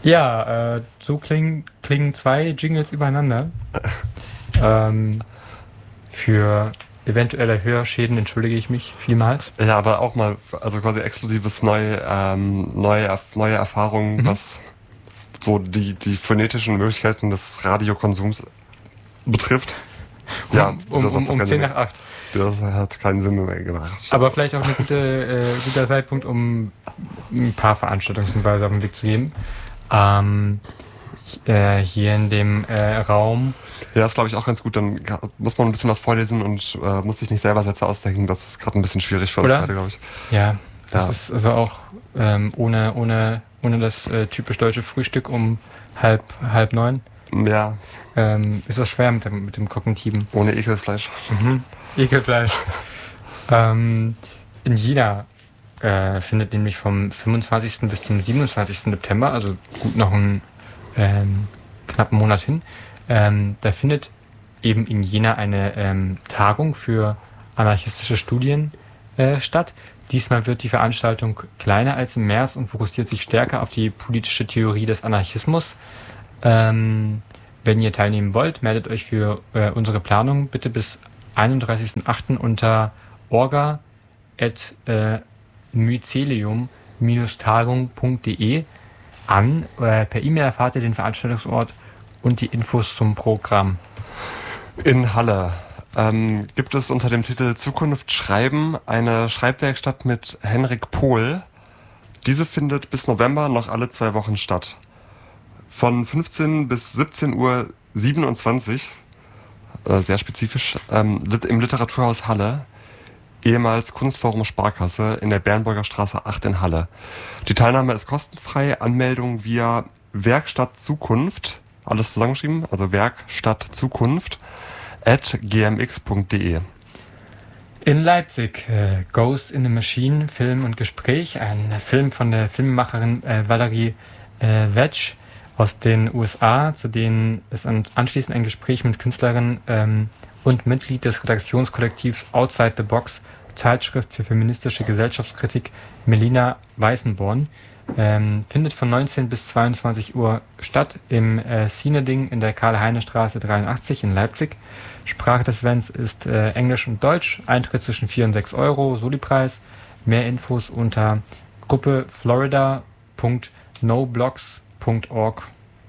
Ja, so klingen zwei Jingles übereinander. Für eventuelle Hörschäden entschuldige ich mich vielmals. Ja, aber auch mal, also quasi exklusives neue Erfahrungen, was so die phonetischen Möglichkeiten des Radiokonsums betrifft. Ja, Um 10 nach 8. Das hat keinen Sinn mehr gemacht. Aber vielleicht auch ein guter Zeitpunkt, um ein paar Veranstaltungshinweise auf den Weg zu geben. Hier in dem Raum. Ja, ist glaube ich auch ganz gut. Dann muss man ein bisschen was vorlesen und muss sich nicht selber Sätze ausdenken. Das ist gerade ein bisschen schwierig für uns gerade, glaube ich. Ja, das ist also auch ohne das typisch deutsche Frühstück um halb 9. Ja. Ist das schwer mit dem Kognitiven. Ohne Ekelfleisch. Ekelfleisch. In China findet nämlich vom 25. bis zum 27. September, also gut noch einen knappen Monat hin, da findet eben in Jena eine Tagung für anarchistische Studien statt. Diesmal wird die Veranstaltung kleiner als im März und fokussiert sich stärker auf die politische Theorie des Anarchismus. Wenn ihr teilnehmen wollt, meldet euch für unsere Planung bitte bis 31.08. unter orga@mycelium-tagung.de an. Per E-Mail erfahrt ihr den Veranstaltungsort und die Infos zum Programm. In Halle gibt es unter dem Titel Zukunft schreiben eine Schreibwerkstatt mit Henrik Pohl. Diese findet bis November noch alle 2 Wochen statt. Von 15 bis 17:27 Uhr, sehr spezifisch, im Literaturhaus Halle, ehemals Kunstforum Sparkasse in der Bernburger Straße 8 in Halle. Die Teilnahme ist kostenfrei, Anmeldung via Werkstatt Zukunft, alles zusammengeschrieben, also Werkstatt Zukunft @gmx.de. In Leipzig, Ghost in the Machine, Film und Gespräch, ein Film von der Filmemacherin Valerie Vetsch aus den USA, zu denen es anschließend ein Gespräch mit Künstlerin und Mitglied des Redaktionskollektivs Outside the Box, Zeitschrift für feministische Gesellschaftskritik, Melina Weißenborn, findet von 19 bis 22 Uhr statt im Cineding in der Karl-Heine-Straße 83 in Leipzig. Sprache des Events ist Englisch und Deutsch, Eintritt zwischen 4 und 6 Euro, Solipreis. Mehr Infos unter Gruppe florida.noblogs.org.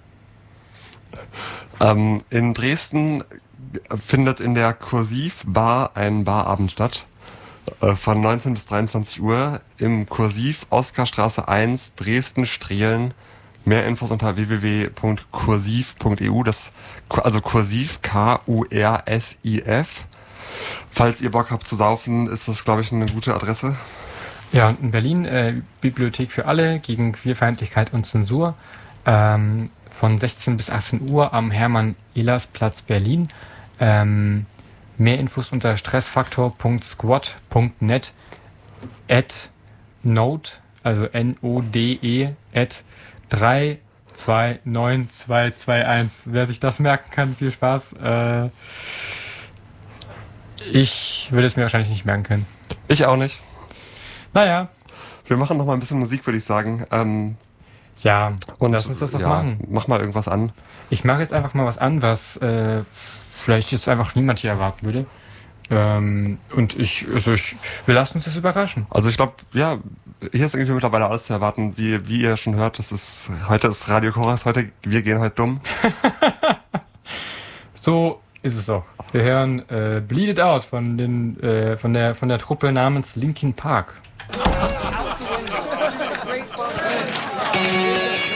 In Dresden findet in der Kursiv Bar ein Barabend statt. Von 19 bis 23 Uhr im Kursiv Oskarstraße 1 Dresden-Strehlen. Mehr Infos unter www.kursiv.eu. Also Kursiv, KURSIF. Falls ihr Bock habt zu saufen, ist das, glaube ich, eine gute Adresse. Ja, und in Berlin Bibliothek für alle gegen Queerfeindlichkeit und Zensur. Von 16 bis 18 Uhr am Hermann-Ehlers-Platz Berlin. Mehr Infos unter stressfaktor.squad.net @node, also NODE @329221. Wer sich das merken kann, viel Spaß. Ich würde es mir wahrscheinlich nicht merken können. Ich auch nicht. Naja. Wir machen noch mal ein bisschen Musik, würde ich sagen. Ja, und lass uns das doch machen. Mach mal irgendwas an. Ich mache jetzt einfach mal was an, was vielleicht jetzt einfach niemand hier erwarten würde. Wir lassen uns das überraschen. Also ich glaube, ja, hier ist irgendwie mittlerweile alles zu erwarten, wie ihr schon hört. Heute ist Radio Korax, wir gehen heute dumm. So ist es doch. Wir hören Bleed It Out von der Truppe namens Linkin Park.